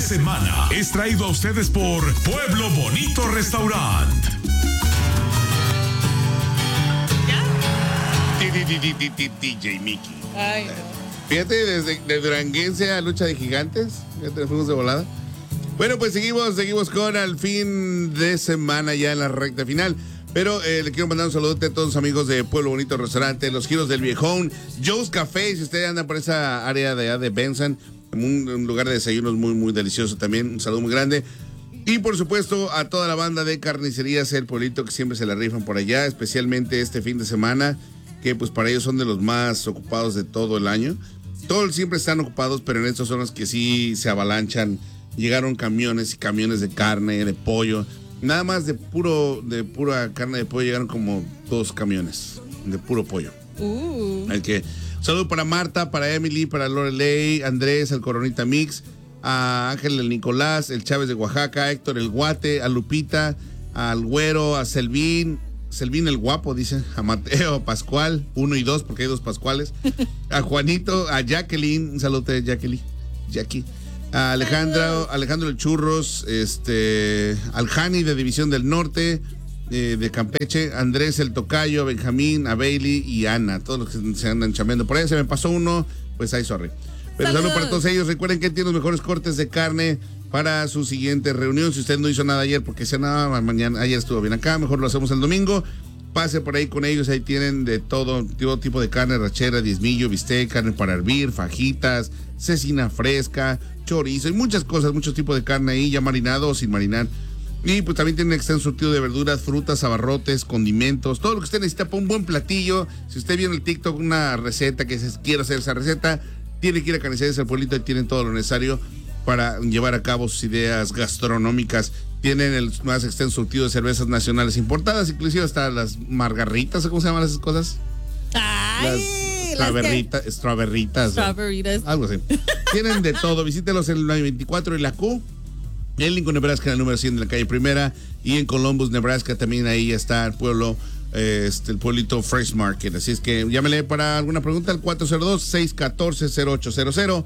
semana es traído a ustedes por Pueblo Bonito Restaurant. DJ Mickey. Ay, no. Fíjate, desde de Duranguense a Lucha de Gigantes, fíjate, fuimos de volada. Bueno, pues seguimos con el fin de semana ya en la recta final. Pero le quiero mandar un saludote a todos los amigos de Pueblo Bonito Restaurante, Los Giros del Viejón, Joe's Café, si ustedes andan por esa área de allá de Benson, un lugar de desayunos muy, muy delicioso también, un saludo muy grande. Y por supuesto a toda la banda de carnicerías El Pueblito que siempre se la rifan por allá, especialmente este fin de semana, que pues para ellos son de los más ocupados de todo el año. Todos siempre están ocupados, pero en estos son los que sí se avalanchan. Llegaron camiones y camiones de carne, de pollo. Nada más de pura carne de pollo llegaron como 2 camiones de puro pollo. Saludo para Marta, para Emily, para Lorelei, Andrés, el Coronita Mix, a Ángel el Nicolás, el Chávez de Oaxaca, Héctor el Guate, a Lupita, al Güero, a Selvín el Guapo, dice, a Mateo, a Pascual, 1 y 2, porque hay 2 Pascuales, a Juanito, a Jacqueline, un saludo de Jackie. A Alejandro el Churros, al Jani de División del Norte, de Campeche, Andrés el Tocayo, a Benjamín, a Bailey y Ana, todos los que se andan chambeando por ahí. Se me pasó uno, pues ahí sorry. Pero saludos para todos ellos. Recuerden que tienen los mejores cortes de carne para su siguiente reunión. Si usted no hizo nada ayer, porque ayer estuvo bien acá, mejor lo hacemos el domingo. Pase por ahí con ellos, ahí tienen de todo tipo de carne, rachera, diezmillo, bistec, carne para hervir, fajitas, cecina fresca, chorizo y muchas cosas, muchos tipos de carne ahí, ya marinado o sin marinar. Y pues también tienen extenso surtido de verduras, frutas, abarrotes, condimentos, todo lo que usted necesita para un buen platillo. Si usted vio en el TikTok una receta que quiere hacer esa receta, tiene que ir a Carnicerías El Pueblito y tienen todo lo necesario para llevar a cabo sus ideas gastronómicas. Tienen el más extenso surtido de cervezas nacionales importadas, inclusive hasta las margarritas, ¿cómo se llaman esas cosas? Ay, las strawberritas. Algo así. Tienen de todo. Visítelos en la 24 y la Q. En Lincoln, Nebraska, en el número 100 de la calle Primera. Y en Columbus, Nebraska, también ahí está el pueblo, el pueblito Fresh Market. Así es que llámele para alguna pregunta al 402-614-0800.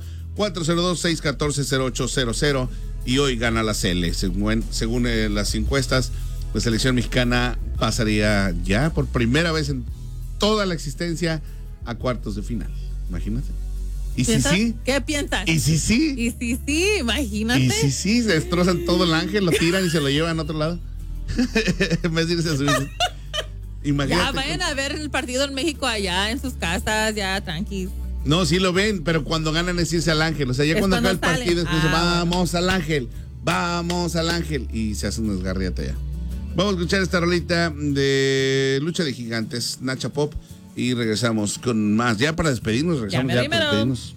402-614-0800. Y hoy gana la CL. Según las encuestas, la selección mexicana pasaría ya por primera vez en toda la existencia a cuartos de final. Imagínate. ¿Y ¿Piensas? si sí? ¿Qué piensas? ¿Y si sí? Y si sí, imagínate. ¿Y si sí? Se destrozan todo el ángel, lo tiran y se lo llevan a otro lado. En vez de irse a subir. Imagínate. Ya vayan a ver el partido en México allá en sus casas, ya tranquilos. No, sí lo ven, pero cuando ganan es irse al ángel. O sea, ya Es cuando acaba cuando el partido es que dicen, bueno. vamos al ángel. Y se hace un desgarriate allá. Vamos a escuchar esta rolita de Lucha de Gigantes, Nacha Pop. Y regresamos con más. Ya para despedirnos, regresamos ya para despedirnos.